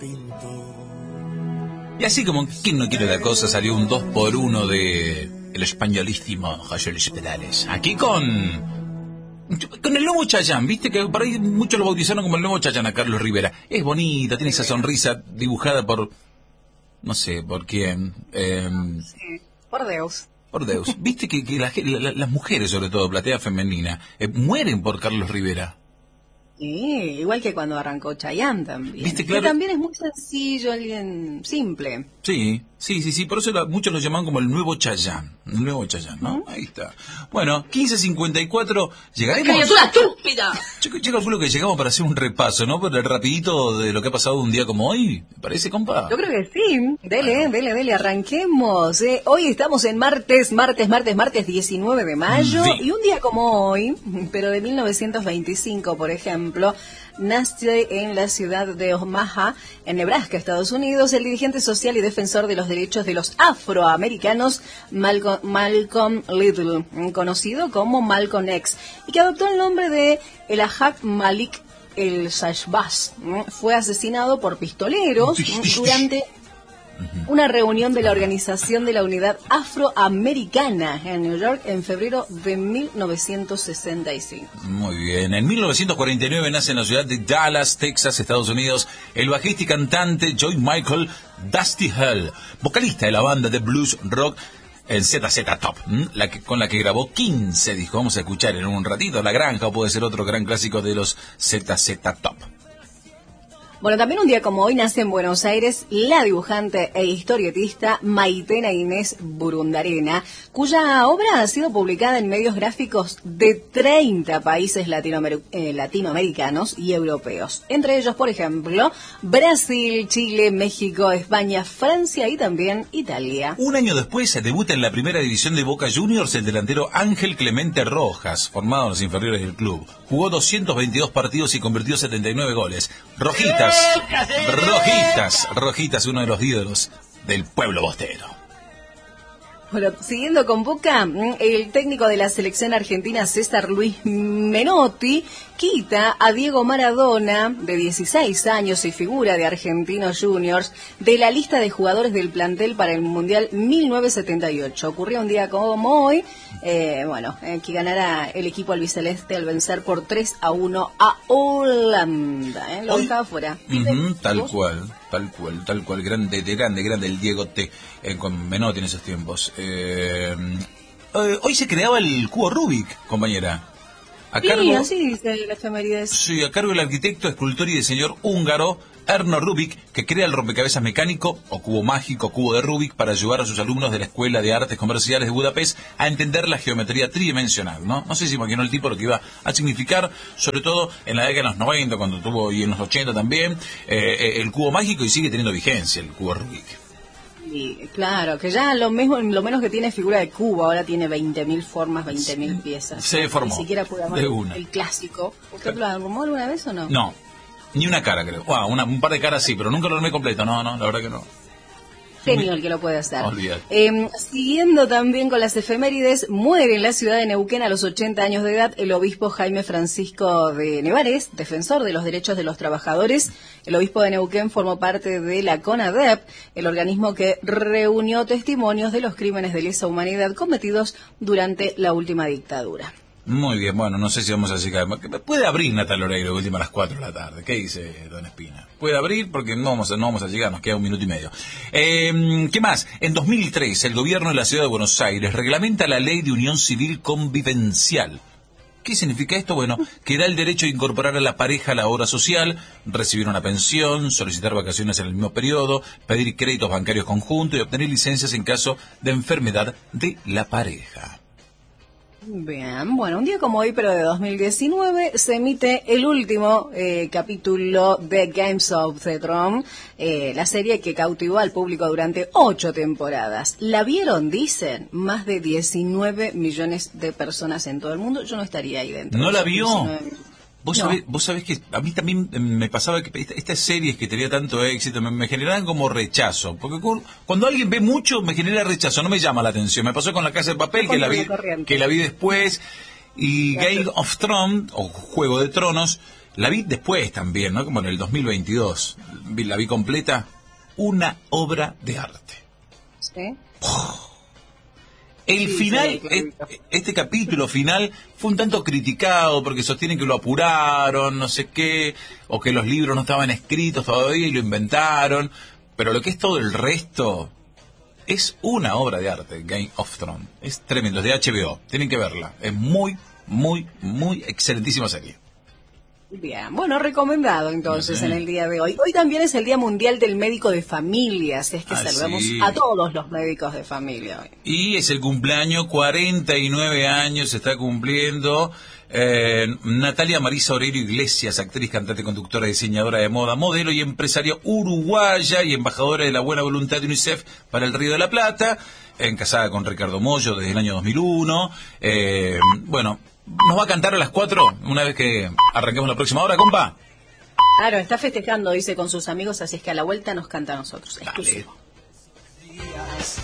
Y así como quien no quiere la cosa, salió un 2x1 de el españolísimo José Luis Perales. Aquí con el nuevo Chayanne, viste que por ahí muchos lo bautizaron como el nuevo Chayanne a Carlos Rivera. Es bonita, tiene esa sonrisa dibujada por, no sé, por quién. Sí, por Deus. Por Deus. Viste que las mujeres, sobre todo, platea femenina, mueren por Carlos Rivera. Sí, igual que cuando arrancó Chayanne también. ¿Viste? Claro. Que también es muy sencillo, alguien simple. Sí, por eso muchos lo llaman como el nuevo Chayanne, ¿no? Ahí está. Bueno, 15:54, llegaremos... ¡Criatura estúpida! Yo calculo que llegamos para hacer un repaso, ¿no? Por el rapidito de lo que ha pasado un día como hoy, ¿me parece, compa? Yo creo que sí. Dele, arranquemos. Hoy estamos en martes 19 de mayo, Sí. y un día como hoy, pero de 1925, por ejemplo, nace en la ciudad de Omaha, en Nebraska, Estados Unidos, el dirigente social y defensor de los derechos de los afroamericanos, Malcolm Little, conocido como Malcolm X, y que adoptó el nombre de Elijah Malik el Shahbaz. Fue asesinado por pistoleros durante una reunión de la Organización de la Unidad Afroamericana en New York en febrero de 1965. Muy bien. En 1949 nace en la ciudad de Dallas, Texas, Estados Unidos, el bajista y cantante Joy Michael Dusty Hill, vocalista de la banda de blues rock en ZZ Top, con la que grabó 15 discos. Vamos a escuchar en un ratito La Granja, o puede ser otro gran clásico de los ZZ Top. Bueno, también un día como hoy nace en Buenos Aires la dibujante e historietista Maitena Inés Burundarena, cuya obra ha sido publicada en medios gráficos de 30 países latinoamericanos y europeos. Entre ellos, por ejemplo, Brasil, Chile, México, España, Francia y también Italia. Un año después se debuta en la primera división de Boca Juniors el delantero Ángel Clemente Rojas, formado en los inferiores del club. Jugó 222 partidos y convirtió 79 goles. Rojitas, uno de los ídolos del pueblo bostero. Bueno, siguiendo con Boca, el técnico de la selección argentina, César Luis Menotti, quita a Diego Maradona, de 16 años y figura de Argentinos Juniors, de la lista de jugadores del plantel para el Mundial 1978. Ocurrió un día como hoy, que ganara el equipo albiceleste al vencer por 3-1 a Holanda. Lo dejaba fuera. Tal cual. Grande el Diego con Menotti en esos tiempos. Hoy se creaba el cubo Rubik, compañera. Así dice la efemérides. Sí, a cargo del arquitecto, escultor y diseñador húngaro Erno Rubik, que crea el rompecabezas mecánico o cubo mágico, cubo de Rubik, para ayudar a sus alumnos de la Escuela de Artes Comerciales de Budapest a entender la geometría tridimensional, ¿no? No sé si imaginó el tipo lo que iba a significar, sobre todo en la década de los 90, cuando tuvo, y en los 80 también, el cubo mágico, y sigue teniendo vigencia el cubo Rubik. Y claro, que ya lo menos que tiene figura de cubo, ahora tiene 20.000 formas, 20.000 piezas. Se deformó. Ni siquiera puede armar el clásico. ¿Usted lo armó alguna vez o no? No, ni una cara creo. Un par de caras sí, pero nunca lo armé completo. No, la verdad que no. Genio el que lo puede hacer. Olvídate. Siguiendo también con las efemérides, muere en la ciudad de Neuquén a los 80 años de edad el obispo Jaime Francisco de Nevares, defensor de los derechos de los trabajadores. El obispo de Neuquén formó parte de la CONADEP, el organismo que reunió testimonios de los crímenes de lesa humanidad cometidos durante la última dictadura. Muy bien, bueno, no sé si vamos a llegar. Puede abrir Natal Oreiro última a las 4 de la tarde. ¿Qué dice don Espina? Puede abrir porque no vamos a llegar, nos queda 1 minuto y medio. ¿Qué más? En 2003, el gobierno de la ciudad de Buenos Aires reglamenta la ley de unión civil convivencial. ¿Qué significa esto? Bueno, que da el derecho de incorporar a la pareja a la obra social, recibir una pensión, solicitar vacaciones en el mismo periodo, pedir créditos bancarios conjuntos y obtener licencias en caso de enfermedad de la pareja. Bien, bueno, un día como hoy, pero de 2019, se emite el último capítulo de Games of Thrones, la serie que cautivó al público durante 8 temporadas. ¿La vieron? Dicen, más de 19 millones de personas en todo el mundo. Yo no estaría ahí dentro. ¿No la vio? 19... Vos sabés que a mí también me pasaba que estas series que tenía tanto éxito me generaban como rechazo. Porque cuando alguien ve mucho me genera rechazo, no me llama la atención. Me pasó con La Casa de Papel, que la vi después. Y Game of Thrones, o Juego de Tronos, La vi después también, ¿no? Como en el 2022. La vi completa. Una obra de arte. ¿Sí? El Sí, final, sí, este capítulo final fue un tanto criticado porque sostienen que lo apuraron, no sé qué, o que los libros no estaban escritos todavía y lo inventaron, pero lo que es todo el resto es una obra de arte, Game of Thrones. Es tremendo, es de HBO, tienen que verla, es muy, muy, muy excelentísima serie. Bien, bueno, recomendado entonces en el día de hoy. Hoy también es el Día Mundial del Médico de Familia, así es que saludamos sí. a todos los médicos de familia hoy. Y es el cumpleaños, 49 años se está cumpliendo. Natalia Marisa Aurelio Iglesias, actriz, cantante, conductora, diseñadora de moda, modelo y empresaria uruguaya y embajadora de la buena voluntad de UNICEF para el Río de la Plata, casada con Ricardo Mollo desde el año 2001. Bueno, nos va a cantar a las 4, una vez que arranquemos la próxima hora, compa. Claro, está festejando, dice, con sus amigos, así es que a la vuelta nos canta a nosotros. Exclusivo.